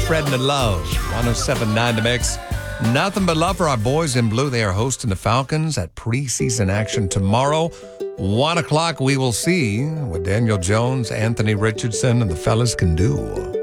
spreading the love. 107.9 The Mix. Nothing but love for our boys in blue. They are hosting the Falcons at preseason action tomorrow. 1 o'clock, we will see what Daniel Jones, Anthony Richardson, and the fellas can do.